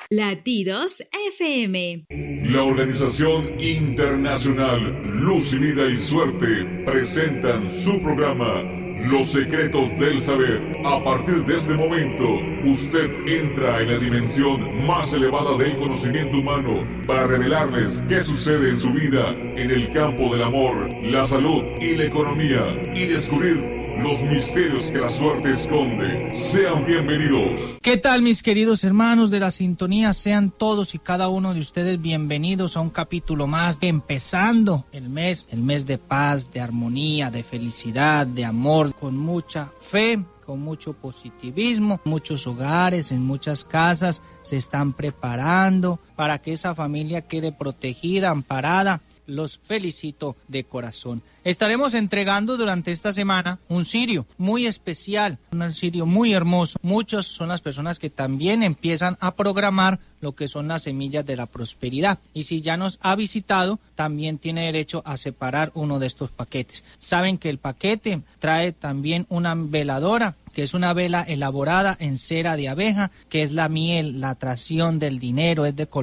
Latidos FM. La Organización Internacional Luz y Vida y Suerte presentan su programa Los Secretos del Saber. A partir de este momento, usted entra en la dimensión más elevada del conocimiento humano para revelarles qué sucede en su vida en el campo del amor, la salud y la economía y descubrir los misterios que la suerte esconde. Sean bienvenidos. ¿Qué tal, mis queridos hermanos de la sintonía? Sean todos y cada uno de ustedes bienvenidos a un capítulo más, empezando el mes de paz, de armonía, de felicidad, de amor, con mucha fe, con mucho positivismo. Muchos hogares, en muchas casas se están preparando para que esa familia quede protegida, amparada. Los felicito de corazón. Estaremos entregando durante esta semana un cirio muy especial, un cirio muy hermoso. Muchos son las personas que también empiezan a programar lo que son las semillas de la prosperidad. Y si ya nos ha visitado, también tiene derecho a separar uno de estos paquetes. Saben que el paquete trae también una veladora, que es una vela elaborada en cera de abeja, que es la miel, la atracción del dinero, es de color